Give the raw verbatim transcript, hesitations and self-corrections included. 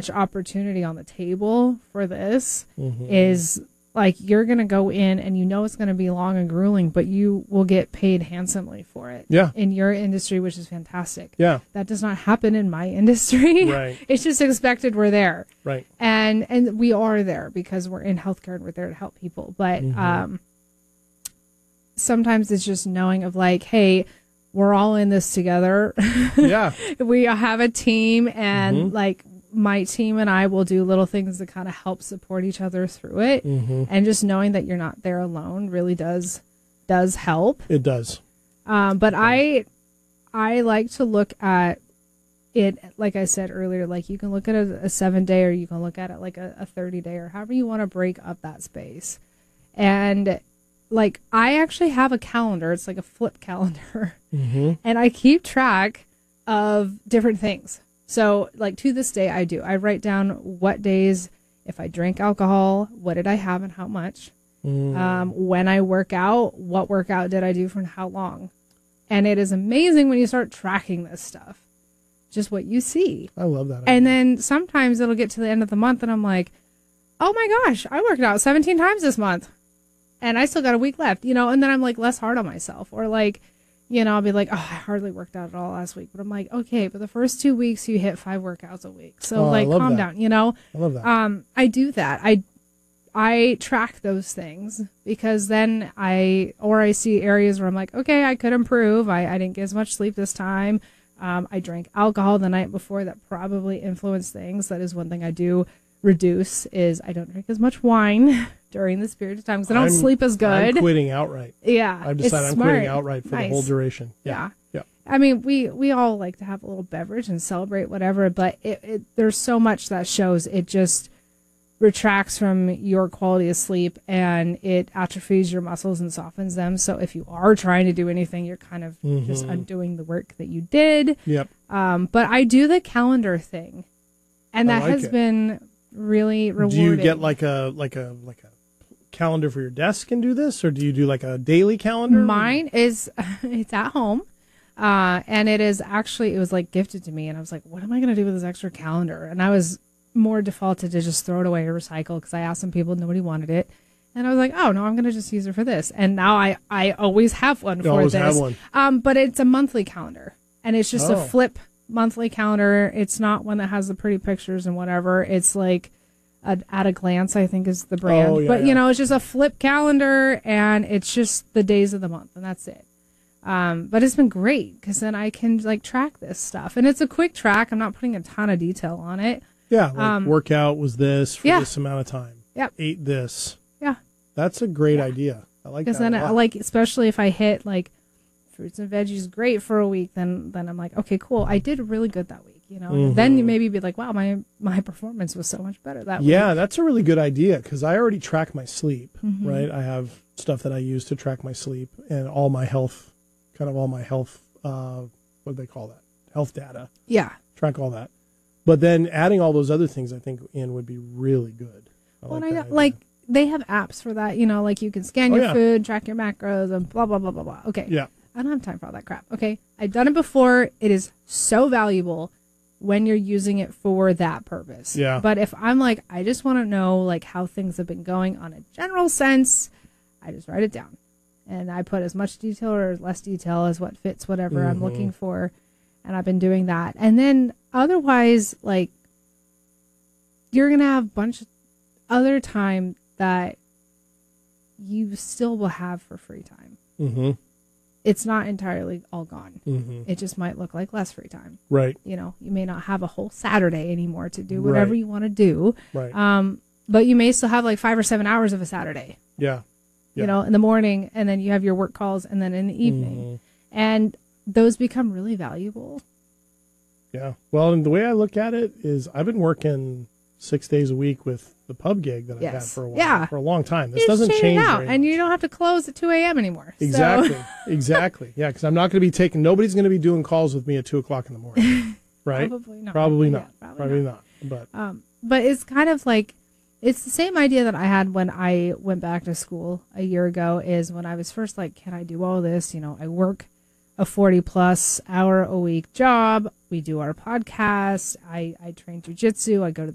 much opportunity on the table for this Mm-hmm. is like you're going to go in and you know it's going to be long and grueling, but you will get paid handsomely for it Yeah. in your industry, which is fantastic. Yeah. That does not happen in my industry. Right. It's just expected we're there. Right. And and we are there because we're in healthcare and we're there to help people. But Mm-hmm. um, sometimes it's just knowing of like, hey, we're all in this together. Yeah. We have a team, and Mhm. like my team and I will do little things to kind of help support each other through it. Mm-hmm. And just knowing that you're not there alone really does does help. It does. Um, but I I like to look at it, like I said earlier, like you can look at a, a seven day or you can look at it like a, a thirty day or however you want to break up that space. And like I actually have a calendar. It's like a flip calendar. Mm-hmm. And I keep track of different things. So like to this day I do. I write down what days, if I drank alcohol, what did I have and how much? Mm. Um, when I work out, what workout did I do for how long? And it is amazing when you start tracking this stuff, just what you see. I love that. And idea. then sometimes it'll get to the end of the month and I'm like, oh my gosh, I worked out seventeen times this month and I still got a week left, you know, and then I'm like less hard on myself. Or like, you know, I'll be like, oh, I hardly worked out at all last week. But I'm like, okay, but the first two weeks you hit five workouts a week. So Oh, I like, love calm that. down, you know? I love that. Um, I do that. I I track those things because then I, or I see areas where I'm like, okay, I could improve. I, I didn't get as much sleep this time. Um, I drank alcohol the night before. That probably influenced things. That is one thing I do reduce is I don't drink as much wine during this period of time because I don't I'm- sleep as good. I'm quitting outright. Yeah. I've it's decided I'm smart. quitting outright for the Nice. whole duration. Yeah. Yeah. I mean, we, we all like to have a little beverage and celebrate whatever, but it, it there's so much that shows it just retracts from your quality of sleep and it atrophies your muscles and softens them. So if you are trying to do anything, you're kind of Mhm. just undoing the work that you did. Yep. Um, but I do the calendar thing, and I that like has it. been really rewarding. Do you get like a like a like a calendar for your desk and do this, or do you do like a daily calendar? Mine is it's at home. Uh, and it is actually, it was like gifted to me. And I was like, what am I going to do with this extra calendar? And I was more defaulted to just throw it away or recycle because I asked some people, nobody wanted it. And I was like, oh, no, I'm going to just use it for this. And now I, I always have one You for always this. have one. Um, but it's a monthly calendar. And it's just Oh. a flip monthly calendar. It's not one that has the pretty pictures and whatever. It's like a, At a Glance, I think is the brand. Oh, yeah, but, yeah. you know, it's just a flip calendar and it's just the days of the month and that's it. Um, but it's been great because then I can like track this stuff and it's a quick track. I'm not putting a ton of detail on it. Yeah. Like Um, workout was this for yeah. this amount of time. Yep. Ate this. Yeah. That's a great idea. I like that. Because then a I, lot. like, especially if I hit like fruits and veggies great for a week, then, then I'm like, okay, cool. I did really good that week, you know, Mhm. then you maybe be like, wow, my, my performance was so much better that week. Yeah, that's a really good idea because I already track my sleep, Mhm. right? I have stuff that I use to track my sleep and all my health, kind of all my health, uh, what do they call that? Health data. Yeah. Track all that. But then adding all those other things, I think, in would be really good. I Well, like and I that know, idea. like they have apps for that, you know, like you can scan Oh, your yeah. food, track your macros and blah, blah, blah, blah, blah. Okay. Yeah. I don't have time for all that crap. Okay. I've done it before. It is so valuable when you're using it for that purpose. Yeah. But if I'm like, I just want to know like how things have been going on a general sense, I just write it down. And I put as much detail or less detail as what fits whatever I'm Mhm. looking for. And I've been doing that. And then otherwise, like, you're going to have a bunch of other time that you still will have for free time. Mm-hmm. It's not entirely all gone. Mm-hmm. It just might look like less free time. Right. You know, you may not have a whole Saturday anymore to do whatever Right. you want to do. Right. Um, but you may still have like five or seven hours of a Saturday, Yeah. you Yeah. know, in the morning, and then you have your work calls, and then in the evening. Mhm. And those become really valuable. Yeah. Well, and the way I look at it is I've been working six days a week with the pub gig that I've had Yes. for a while, Yeah. for a long time. This You just doesn't chain it change out, very and much. you don't have to close at two a.m. anymore. So- Exactly. Exactly. Yeah, because I'm not going to be taking. Nobody's going to be doing calls with me at two o'clock in the morning, right? Probably not. Probably Yeah, not. probably Probably not. not. But Um, but it's kind of like, it's the same idea that I had when I went back to school a year ago, is when I was first like, can I do all this? You know, I work a forty plus hour a week job. We do our podcast. I, I train jujitsu. I go to